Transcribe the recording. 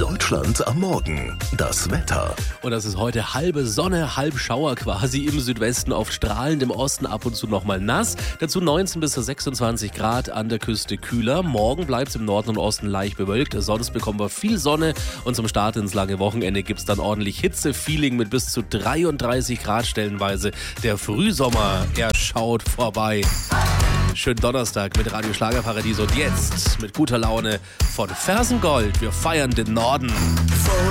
Deutschland am Morgen. Das Wetter. Und das ist heute halbe Sonne, halb Schauer quasi. Im Südwesten oft strahlend, im Osten ab und zu nochmal nass. Dazu 19 bis 26 Grad, an der Küste kühler. Morgen bleibt es im Norden und Osten leicht bewölkt. Sonst bekommen wir viel Sonne und zum Start ins lange Wochenende gibt es dann ordentlich Hitze-Feeling mit bis zu 33 Grad stellenweise. Der Frühsommer, er schaut vorbei. Schönen Donnerstag mit Radio Schlagerparadies und jetzt mit guter Laune von Fersengold. Wir feiern den Norden.